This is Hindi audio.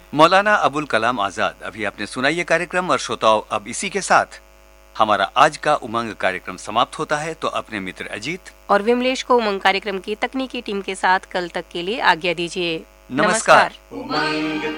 मौलाना अबुल कलाम आजाद। अभी आपने सुना ये कार्यक्रम और श्रोताओं, अब इसी के साथ हमारा आज का उमंग कार्यक्रम समाप्त होता है। तो अपने मित्र अजीत और विमलेश को उमंग कार्यक्रम की तकनीकी टीम के साथ कल तक के लिए आज्ञा दीजिए। नमस्कार। उमंग